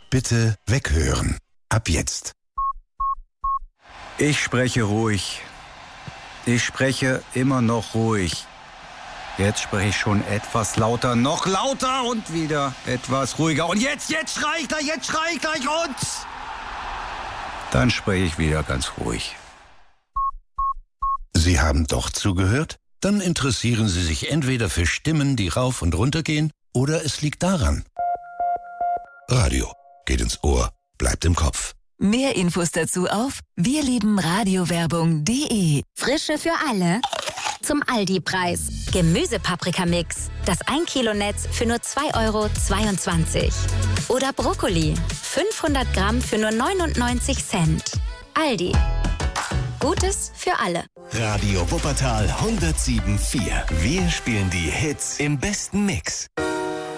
Bitte weghören. Ab jetzt. Ich spreche ruhig. Ich spreche immer noch ruhig. Jetzt spreche ich schon etwas lauter, noch lauter und wieder etwas ruhiger. Und jetzt schrei ich gleich und... Dann spreche ich wieder ganz ruhig. Sie haben doch zugehört? Dann interessieren Sie sich entweder für Stimmen, die rauf und runter gehen, oder es liegt daran. Radio geht ins Ohr, bleibt im Kopf. Mehr Infos dazu auf wirliebenradiowerbung.de. Frische für alle. Zum Aldi-Preis. Gemüsepaprikamix. Das 1 Kilo Netz für nur 2,22 €. Oder Brokkoli. 500 Gramm für nur 99 Cent. Aldi. Gutes für alle. Radio Wuppertal 107.4. Wir spielen die Hits im besten Mix.